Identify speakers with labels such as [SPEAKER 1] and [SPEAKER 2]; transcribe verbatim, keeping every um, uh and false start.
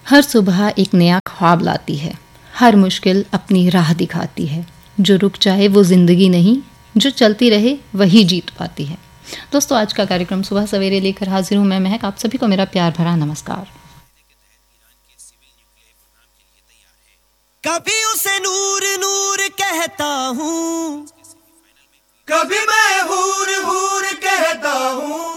[SPEAKER 1] हर सुबह एक नया ख्वाब लाती है, हर मुश्किल अपनी राह दिखाती है। जो रुक जाए वो ज़िंदगी नहीं, जो चलती रहे वही जीत पाती है। दोस्तों, आज का कार्यक्रम सुबह सवेरे लेकर हाजिर हूँ मैं महक। आप सभी को मेरा प्यार भरा नमस्कार।
[SPEAKER 2] कभी उसे नूर नूर कहता हूँ, कभी मैं हूर हूर कहता हूँ।